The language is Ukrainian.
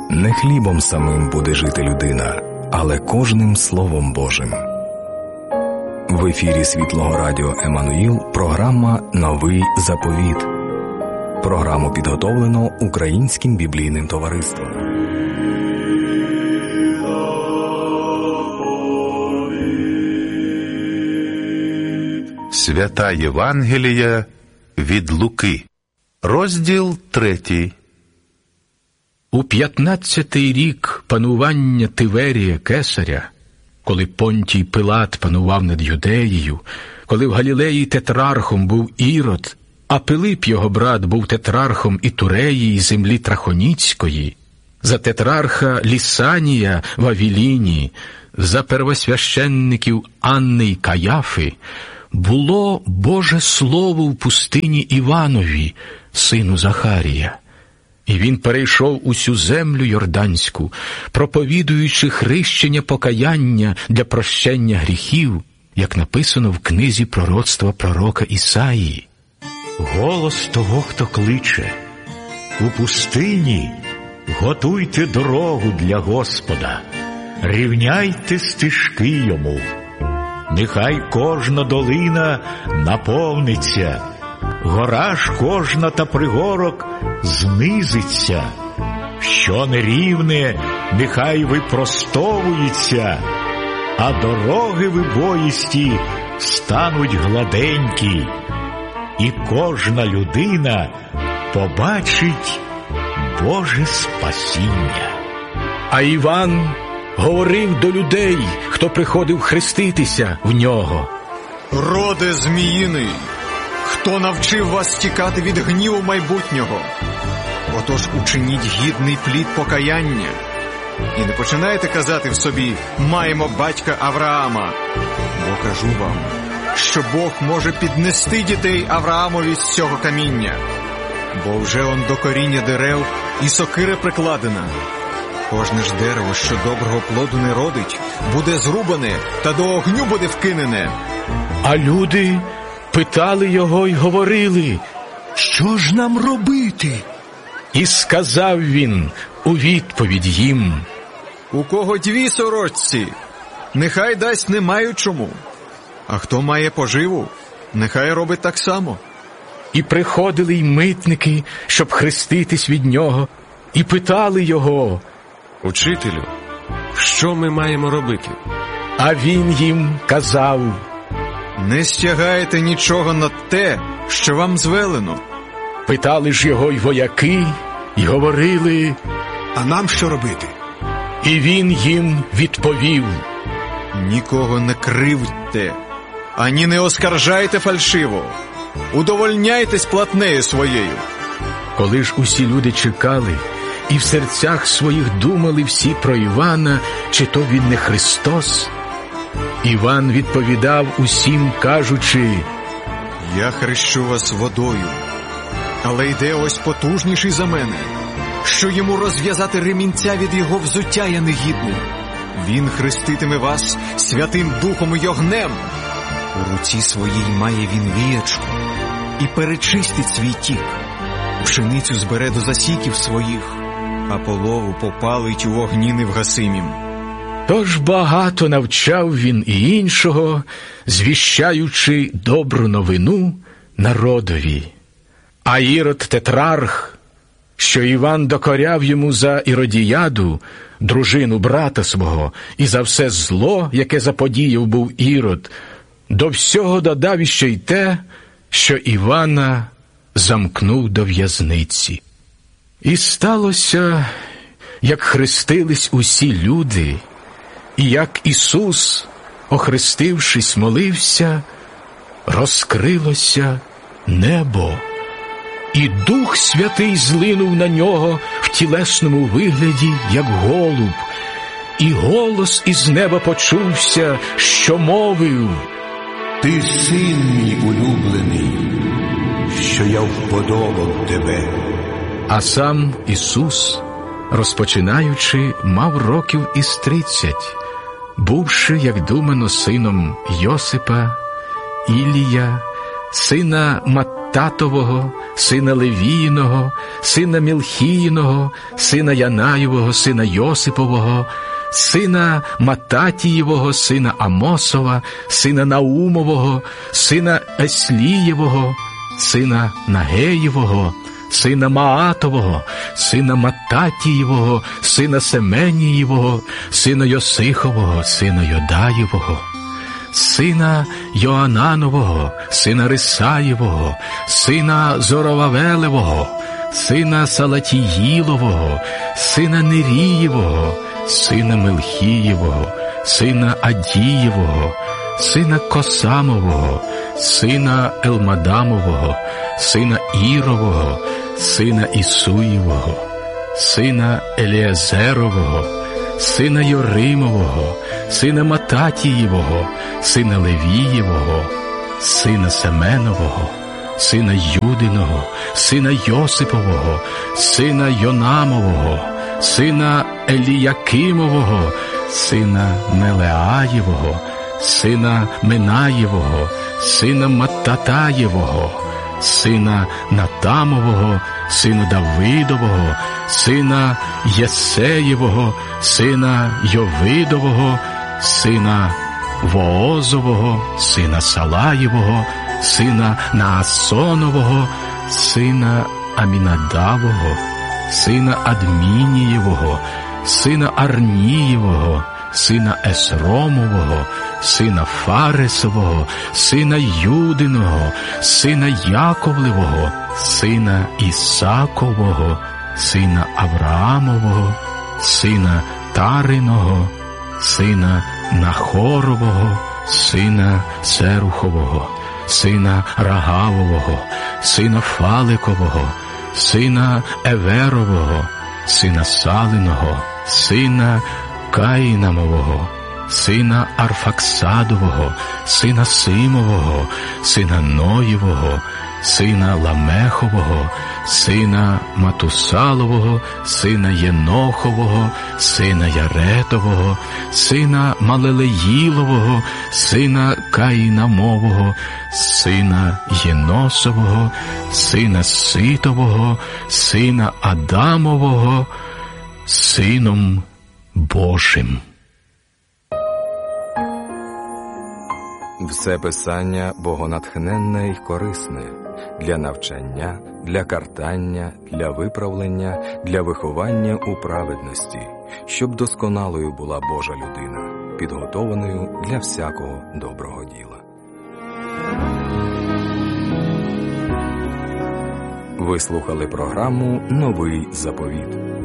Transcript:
Не хлібом самим буде жити людина, але кожним Словом Божим. В ефірі Світлого Радіо Еммануїл програма «Новий заповіт». Програму підготовлено Українським біблійним товариством. Свята Євангелія від Луки. Розділ 3. У 15-й рік панування Тиверія Кесаря, коли Понтій Пилат панував над Юдеєю, коли в Галілеї тетрархом був Ірод, а Пилип, його брат, був тетрархом Ітуреї і землі Трахоніцької, за тетрарха Лісанія в Авіліні, за первосвященників Анни й Каяфи, було Боже Слово в пустині Іванові, сину Захарія. І він перейшов усю землю Йорданську, проповідуючи хрещення покаяння для прощення гріхів, як написано в книзі пророцтва пророка Ісаї. Голос того, хто кличе: у пустині готуйте дорогу для Господа, рівняйте стежки йому. Нехай кожна долина наповниться, гора ж кожна та пригорок знизиться. Що нерівне, нехай випростовується, а дороги вибоїсті стануть гладенькі, і кожна людина побачить Боже спасіння. А Іван говорив до людей, хто приходив хреститися в нього: «Роде зміїний, хто навчив вас тікати від гніву майбутнього? Отож учиніть гідний плід покаяння. І не починайте казати в собі: маємо батька Авраама. Бо кажу вам, що Бог може піднести дітей Авраамові з цього каміння. Бо вже он до коріння дерев і сокира прикладена. Кожне ж дерево, що доброго плоду не родить, буде зрубане та до огню буде вкинене». А люди питали його й говорили: «Що ж нам робити?» І сказав він у відповідь їм: «У кого 2 сорочці, нехай дасть не маючому, а хто має поживу, нехай робить так само». І приходили й митники, щоб хреститись від нього, і питали його: «Учителю, що ми маємо робити?» А він їм казав: «Не стягайте нічого на те, що вам звелено». Питали ж його й вояки, і говорили: «А нам що робити?» І він їм відповів: «Нікого не кривдьте, ані не оскаржайте фальшиво. Удовольняйтесь платнею своєю». Коли ж усі люди чекали, і в серцях своїх думали всі про Івана, чи то він не Христос, Іван відповідав усім, кажучи: «Я хрещу вас водою, але йде ось потужніший за мене, що йому розв'язати ремінця від його взуття я негідний. Він хреститиме вас Святим Духом і огнем. У руці своїй має він віячку і перечистить свій тік. Пшеницю збере до засіків своїх, а полову попалить у вогні невгасимім». Тож багато навчав він і іншого, звіщаючи добру новину народові. А Ірод тетрарх, що Іван докоряв йому за Іродіяду, дружину брата свого, і за все зло, яке заподіяв був Ірод, до всього додав іще й те, що Івана замкнув до в'язниці. І сталося, як хрестились усі люди, і як Ісус, охрестившись, молився, розкрилося небо, і Дух Святий злинув на нього в тілесному вигляді, як голуб, і голос із неба почувся, що мовив: «Ти син мій улюблений, що я вподобав тебе». А сам Ісус, розпочинаючи, мав років із 30, бувши, як думано, сином Йосипа, Ілія, сина Маттая, Мататового, сина Левіїного, сина Мілхіїного, сина Янаєвого, сина Йосипового, сина Мататієвого, сина Амосова, сина Наумового, сина Еслієвого, сина Нагеєвого, сина Маатового, сина Мататієвого, сина Семенієвого, сина Йосихового, сина Йодаєвого, сина Йоананового, сина Рисаєвого, сина Зоровавелевого, сина Салатіїлового, сина Нерієвого, сина Мелхієвого, сина Адієвого, сина Косамового, сина Елмадамового, сина Ірового, сина Ісуєвого, сина Еліазерового, сина Йоримового, сина Мататієвого, сина Левієвого, сина Семенового, сина Юдиного, сина Йосипового, сина Йонамового, сина Еліякимового, сина Мелеаєвого, сина Минаєвого, сина Маттатаєвого, сина Натамового, сина Давидового, сина Єсеєвого, сина Йовидового, сина Воозового, сина Салаєвого, сина Наасонового, сина Амінадавого, сина Адмінієвого, сина Арнієвого, сина Есромового, сина Фаресового, сина Юдиного, сина Яковлевого, сина Ісакового, сина Авраамового, сина Тариного, сина Нахорового, сина Серухового, сина Рагавового, сина Фаликового, сина Еверового, сина Салиного, сина Каїнамового, сина Арфаксадового, сина Симового, сина Ноєвого, сина Ламехового, сина Матусалового, сина Єнохового, сина Яретового, сина Малелеїлового, сина Каїнамового, сина Єносового, сина Ситового, сина Адамового, Сином Божим. Все писання богонатхненне й корисне для навчання, для картання, для виправлення, для виховання у праведності, щоб досконалою була Божа людина, підготованою для всякого доброго діла. Ви слухали програму «Новий заповіт».